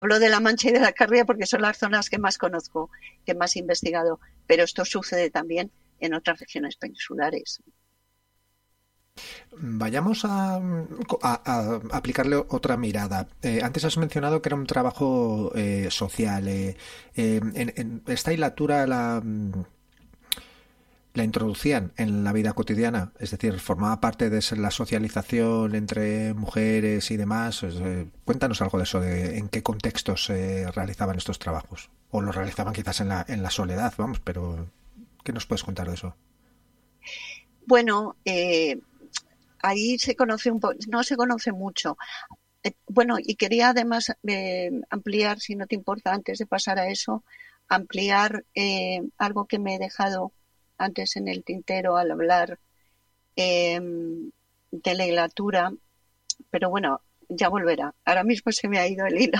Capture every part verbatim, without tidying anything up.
hablo de La Mancha y de la Carria porque son las zonas que más conozco, que más he investigado, pero esto sucede también en otras regiones peninsulares. Vayamos a, a- a aplicarle otra mirada. Eh, antes has mencionado que era un trabajo eh, social. Eh, eh, en, en esta hilatura la, la introducían en la vida cotidiana, es decir, formaba parte de la socialización entre mujeres y demás. Eh, cuéntanos algo de eso, de en qué contextos se realizaban estos trabajos. O lo realizaban quizás en la, en la soledad, vamos, pero ¿qué nos puedes contar de eso? Bueno, eh, ahí se conoce un poco, no se conoce mucho. Eh, bueno, y quería además eh, ampliar, si no te importa, antes de pasar a eso, ampliar eh, algo que me he dejado antes en el tintero al hablar eh, de la hilatura, pero bueno, ya volverá. Ahora mismo se me ha ido el hilo.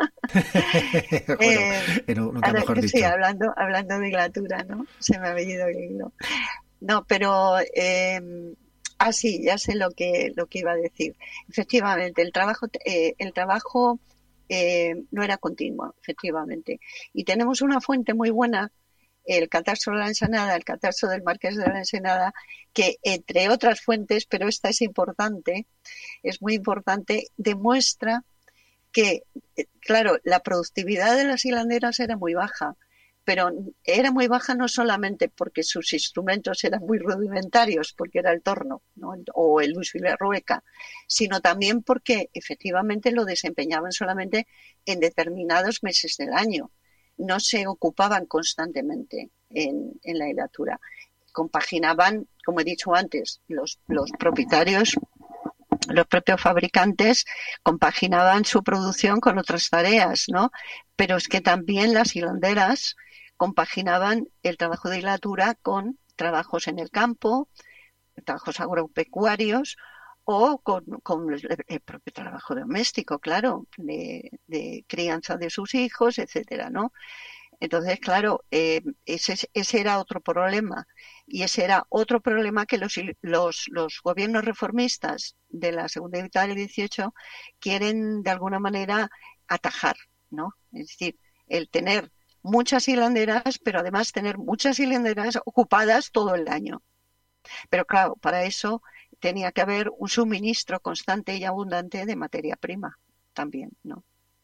Bueno, eh, eh, nunca ahora, mejor sí, dicho. hablando, hablando de hilatura, ¿no? Se me ha ido el hilo. No, pero eh, ah, sí, ya sé lo que lo que iba a decir. Efectivamente, el trabajo eh, el trabajo eh, no era continuo, efectivamente. Y tenemos una fuente muy buena, el Catastro de la Ensenada, el Catastro del Marqués de la Ensenada, que entre otras fuentes, pero esta es importante, es muy importante, demuestra que, eh, claro, la productividad de las hilanderas era muy baja, pero era muy baja no solamente porque sus instrumentos eran muy rudimentarios, porque era el torno, ¿no? O el uso y la rueca, sino también porque efectivamente lo desempeñaban solamente en determinados meses del año. No se ocupaban constantemente en, en la hilatura. Compaginaban, como he dicho antes, los, los propietarios, los propios fabricantes compaginaban su producción con otras tareas, ¿no? Pero es que también las hilanderas compaginaban el trabajo de hilatura con trabajos en el campo, trabajos agropecuarios o con, con el, el, propio trabajo doméstico, claro, de, de, crianza de sus hijos, etcétera, ¿no? Entonces, claro, eh, ese, ese era otro problema. Y ese era otro problema que los, los, los gobiernos reformistas de la segunda mitad del dieciocho quieren, de alguna manera, atajar, ¿no? Es decir, el tener muchas hilanderas, pero además tener muchas hilanderas ocupadas todo el año. Pero claro, para eso tenía que haber un suministro constante y abundante de materia prima también, ¿no?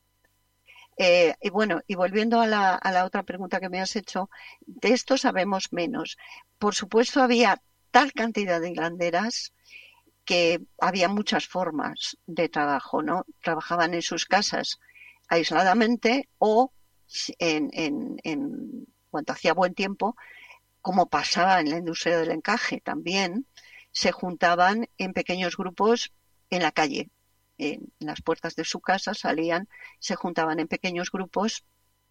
Eh, y bueno, y volviendo a la, a la otra pregunta que me has hecho, de esto sabemos menos. Por supuesto, había tal cantidad de hilanderas que había muchas formas de trabajo, ¿no? Trabajaban en sus casas aisladamente o en, en, en cuanto hacía buen tiempo, como pasaba en la industria del encaje también, se juntaban en pequeños grupos en la calle, en las puertas de su casa, salían, se juntaban en pequeños grupos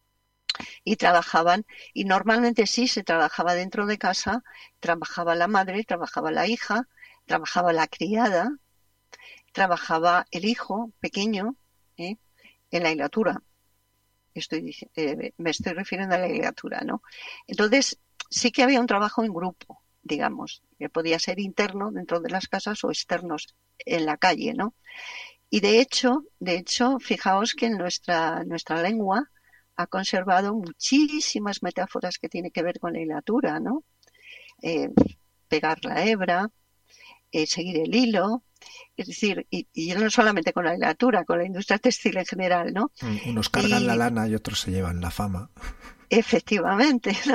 y trabajaban, y normalmente sí se trabajaba dentro de casa, trabajaba la madre, trabajaba la hija, trabajaba la criada, trabajaba el hijo pequeño, ¿eh? En la hilatura. Estoy, eh, me estoy refiriendo a la hilatura, ¿no? Entonces, sí que había un trabajo en grupo, digamos, que podía ser interno dentro de las casas o externos en la calle, ¿no? Y de hecho, de hecho, fijaos que en nuestra, nuestra lengua ha conservado muchísimas metáforas que tienen que ver con la hilatura, ¿no? Eh, pegar la hebra, eh, seguir el hilo, es decir, y, y no solamente con la hilatura, con la industria textil en general, ¿no? Unos cargan la Y lana y otros se llevan la fama. efectivamente, ¿no?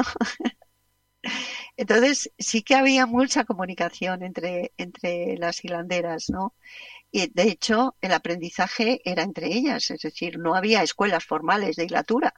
Entonces sí que había mucha comunicación entre, entre las hilanderas, ¿no? Y de hecho el aprendizaje era entre ellas, es decir, no había escuelas formales de hilatura,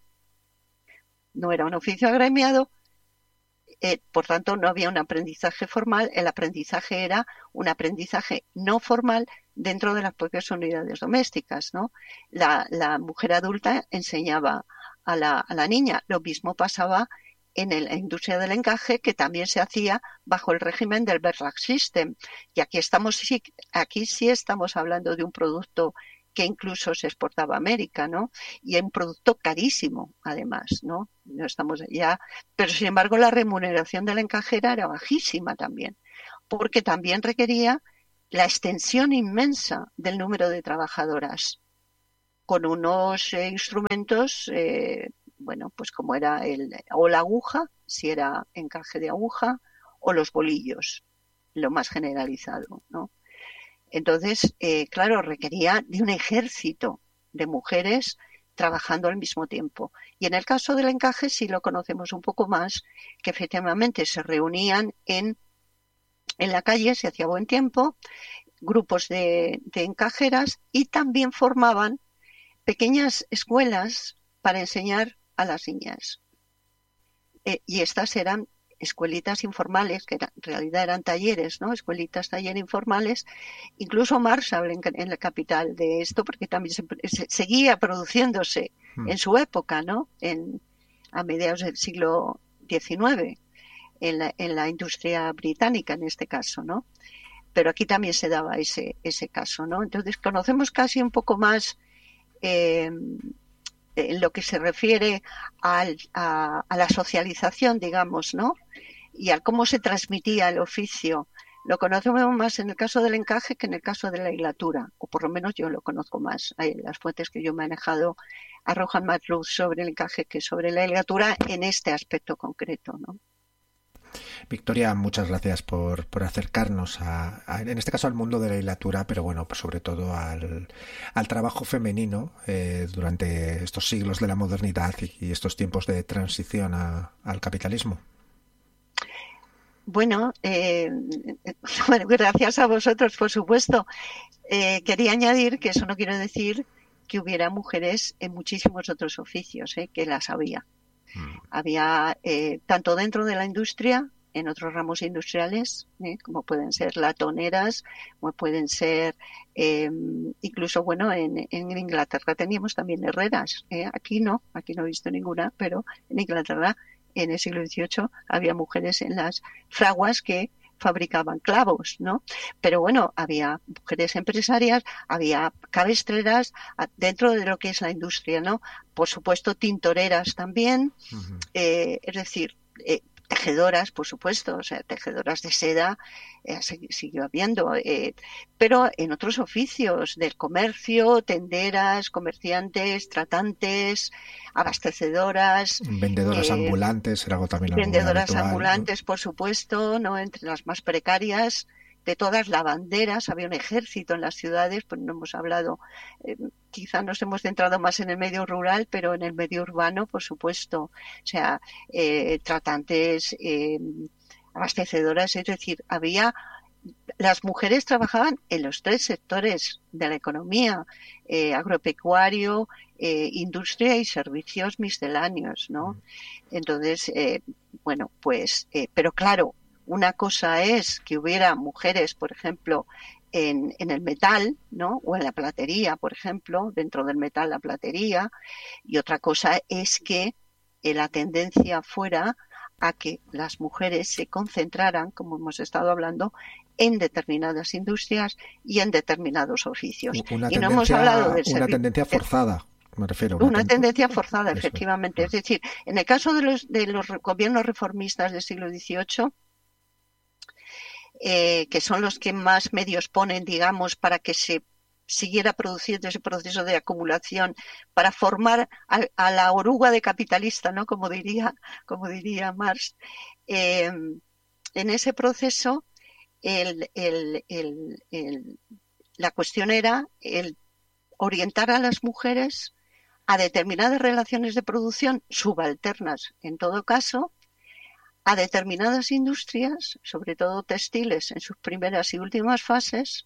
no era un oficio agremiado, eh, por tanto no había un aprendizaje formal, el aprendizaje era un aprendizaje no formal dentro de las propias unidades domésticas, ¿no? La, la mujer adulta enseñaba a la, a la niña, lo mismo pasaba en el, la industria del encaje, que también se hacía bajo el régimen del Verlag System. Y aquí estamos, sí, aquí sí estamos hablando de un producto que incluso se exportaba a América, ¿no? Y es un producto carísimo, además, ¿no? No estamos ya, pero sin embargo la remuneración de la encajera era bajísima también, porque también requería la extensión inmensa del número de trabajadoras. con unos eh, instrumentos, eh, bueno, pues como era el o la aguja, si era encaje de aguja, o los bolillos, lo más generalizado, ¿no? Entonces, eh, claro, requería de un ejército de mujeres trabajando al mismo tiempo. Y en el caso del encaje sí lo conocemos un poco más, que efectivamente se reunían en, en la calle, se hacía buen tiempo, grupos de, de encajeras, y también formaban pequeñas escuelas para enseñar a las niñas. Eh, y estas eran escuelitas informales, que era, en realidad eran talleres, ¿no? Escuelitas, taller informales. Incluso Marx habla en, en la Capital de esto, porque también se, se, seguía produciéndose hmm. en su época, ¿no? En, a mediados del siglo diecinueve, en la, en la industria británica en este caso, ¿no? Pero aquí también se daba ese, ese caso, ¿no? Entonces conocemos casi un poco más eh, en lo que se refiere al, a, a la socialización, digamos, ¿no? Y a cómo se transmitía el oficio. Lo conocemos más en el caso del encaje que en el caso de la hilatura, o por lo menos yo lo conozco más. Las fuentes que yo he manejado arrojan más luz sobre el encaje que sobre la hilatura en este aspecto concreto, ¿no? Victoria, muchas gracias por, por acercarnos a, a, en este caso al mundo de la hilatura, pero bueno, pues sobre todo al, al trabajo femenino eh, durante estos siglos de la modernidad y, y estos tiempos de transición a, al capitalismo. Bueno, eh, bueno, gracias a vosotros, por supuesto. Eh, quería añadir que eso no quiere decir que hubiera mujeres en muchísimos otros oficios, eh, que las había. Mm. Había eh, tanto dentro de la industria, en otros ramos industriales, ¿eh? como pueden ser latoneras, como pueden ser, eh, incluso, bueno, en, en Inglaterra teníamos también herreras. ¿eh? Aquí no, aquí no he visto ninguna, pero en Inglaterra, en el siglo dieciocho, había mujeres en las fraguas que fabricaban clavos, ¿no? Pero bueno, había mujeres empresarias, había cabestreras dentro de lo que es la industria, ¿no? Por supuesto, tintoreras también, uh-huh. eh, es decir, eh, tejedoras, por supuesto, o sea, tejedoras de seda, eh, siguió habiendo, eh, pero en otros oficios del comercio, tenderas, comerciantes, tratantes, abastecedoras. Vendedoras eh, ambulantes, era algo también algo Vendedoras habitual, ambulantes, ¿no? Por supuesto, ¿no? Entre las más precarias. De todas, lavanderas, había un ejército en las ciudades, pues no hemos hablado, eh, quizá nos hemos centrado más en el medio rural, pero en el medio urbano, por supuesto, o sea, eh, tratantes, eh, abastecedoras, es decir, había, las mujeres trabajaban en los tres sectores de la economía, eh, agropecuario, eh, industria y servicios misceláneos, ¿no? Entonces, eh, bueno, pues, eh, pero claro, una cosa es que hubiera mujeres, por ejemplo, en, en el metal, ¿no? O en la platería, por ejemplo, dentro del metal la platería, y otra cosa es que eh, la tendencia fuera a que las mujeres se concentraran, como hemos estado hablando, en determinadas industrias y en determinados oficios. Una y no hemos hablado del una tendencia forzada. Me refiero, una, una ten... tendencia forzada, Eso. efectivamente. Es decir, en el caso de los, de los gobiernos reformistas del siglo dieciocho, Eh, que son los que más medios ponen, digamos, para que se siguiera produciendo ese proceso de acumulación, para formar a, a la oruga de capitalista, ¿no? Como diría, como diría Marx. Eh, en ese proceso, el, el, el, el, la cuestión era el orientar a las mujeres a determinadas relaciones de producción subalternas, en todo caso, a determinadas industrias, sobre todo textiles en sus primeras y últimas fases,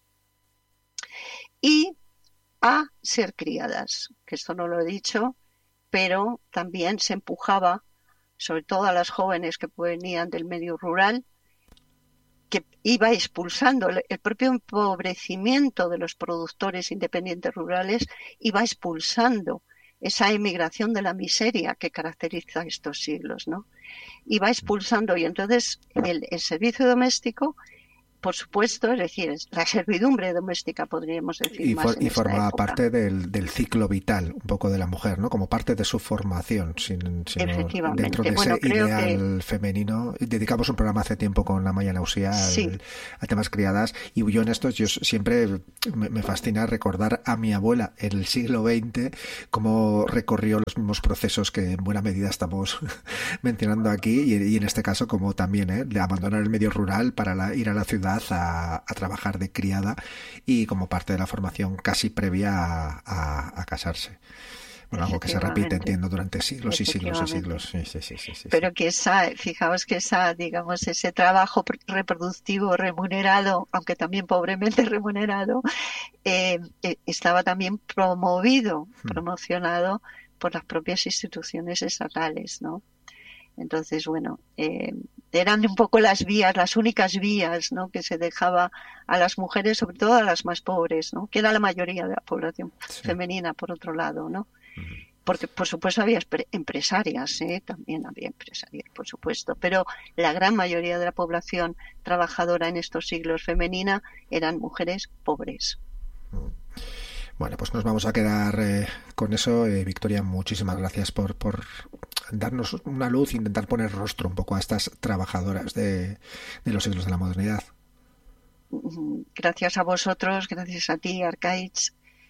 y a ser criadas, que esto no lo he dicho, pero también se empujaba, sobre todo a las jóvenes que venían del medio rural, que iba expulsando el propio empobrecimiento de los productores independientes rurales, iba expulsando esa emigración de la miseria que caracteriza estos siglos, ¿no? Y va expulsando, y entonces el, el servicio doméstico por supuesto, es decir, la servidumbre doméstica, podríamos decir. Y, más for, en y esta formaba época. parte del, del ciclo vital, un poco de la mujer, ¿no? Como parte de su formación, sin, sino Efectivamente. dentro de Bueno, ese creo ideal que... femenino. Dedicamos un programa hace tiempo con Amaya Nausía Sí. al, a temas criadas, y yo en esto yo siempre me, me fascina recordar a mi abuela en el siglo veinte, cómo recorrió los mismos procesos que en buena medida estamos mencionando aquí, y, y en este caso como también, ¿eh? De abandonar el medio rural para la, ir a la ciudad a, a trabajar de criada, y como parte de la formación casi previa a, a, a casarse. Bueno, algo que se repite, entiendo, durante siglos y siglos y siglos. Sí, sí, sí, sí, sí, Pero sí. que esa, fijaos que esa, digamos, ese trabajo reproductivo remunerado, aunque también pobremente remunerado, eh, eh, estaba también promovido, Hmm. promocionado por las propias instituciones estatales, ¿no? Entonces, bueno, eh, eran un poco las vías, las únicas vías, ¿no?, que se dejaba a las mujeres, sobre todo a las más pobres, ¿no?, que era la mayoría de la población Sí. femenina, por otro lado, ¿no? Hmm. Porque, por supuesto, había empresarias, ¿eh? También había empresarias, por supuesto, pero la gran mayoría de la población trabajadora en estos siglos femenina eran mujeres pobres. Bueno, pues nos vamos a quedar eh, con eso. Eh, Victoria, muchísimas gracias por, por darnos una luz e intentar poner rostro un poco a estas trabajadoras de, de los siglos de la modernidad. Gracias a vosotros, gracias a ti, Arcaich,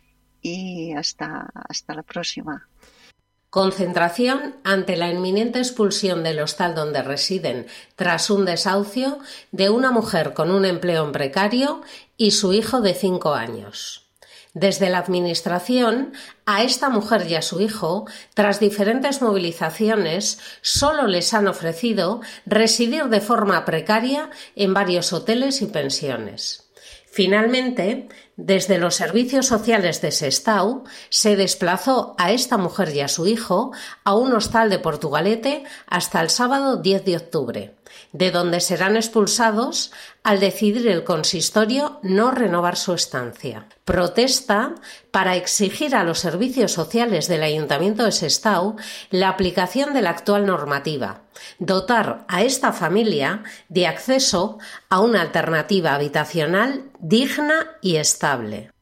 y hasta, hasta la próxima. Concentración ante la inminente expulsión del hostal donde residen tras un desahucio de una mujer con un empleo en precario y su hijo de cinco años. Desde la Administración, a esta mujer y a su hijo, tras diferentes movilizaciones, solo les han ofrecido residir de forma precaria en varios hoteles y pensiones. Finalmente, desde los servicios sociales de Sestao, se desplazó a esta mujer y a su hijo a un hostal de Portugalete hasta el sábado diez de octubre, de donde serán expulsados al decidir el consistorio no renovar su estancia. Protesta para exigir a los servicios sociales del Ayuntamiento de Sestao la aplicación de la actual normativa, dotar a esta familia de acceso a una alternativa habitacional digna y estable.